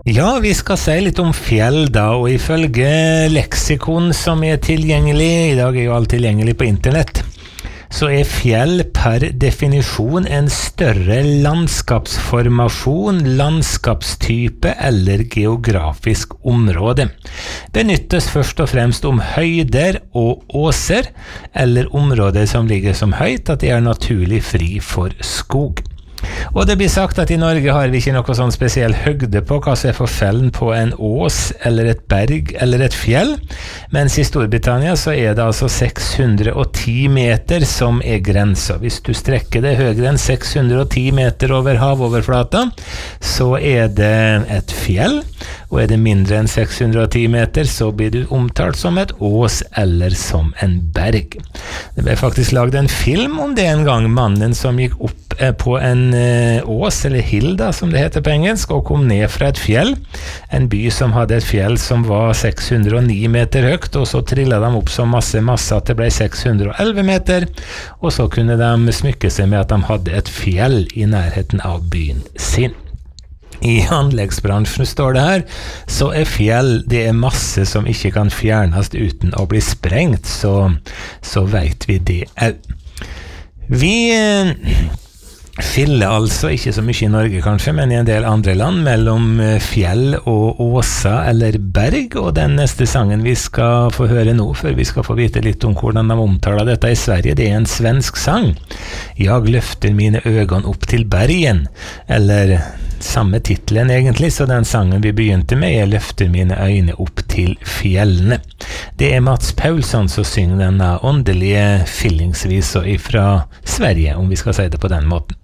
Ja, vi skal si litt om fjell da, og ifølge leksikon som tilgjengelig, i dag jo alt tilgjengelig på internett, så fjell per definisjon en større landskapsformasjon, landskapstype eller geografisk område. Benyttes først og fremst om høyder og åser, eller områder som ligger som høyt, at de naturlig fri for skog. Og det blir sagt at i Norge har vi ikke noe sånn spesiell høgde på hva som forskjellen på en ås, eller et berg, eller et fjell, mens i Storbritannia så det altså 610 meter som grensa. Hvis du strekker det høyere enn 610 meter over havoverflata, så det et fjell, og det mindre enn 610 meter, så blir du omtalt som et ås eller som en berg. Det ble faktisk laget en film om det en gang, mannen som gikk opp på en ås, eller hill da, som det heter på engelsk, og kom ned fra et fjell, en by som hadde et fjell som var 609 meter høyt, og så trillet de opp så masse at det ble 611 meter, og så kunne de smykke seg med at de hadde et fjell i nærheten av byen sin. I anleggsbransjen står det her, så fjell, det masse som ikke kan fjernes uten å bli sprengt, så vet vi det også. Vi skiller altså ikke så mye i Norge kanskje, men i en del andre land mellom fjell og åsa eller berg, og den neste sangen vi skal få høre nå, før vi skal få vite litt om hvordan de omtaler dette i Sverige, det en svensk sang. Jeg løfter mine øgon opp til bergen, eller samme titlen egentlig, så den sangen vi begynte med, jeg løfter mine øyne opp til fjellene. Det Mats Paulsson som synger denne åndelige fillingsvisa fra Sverige, om vi skal si det på den måten.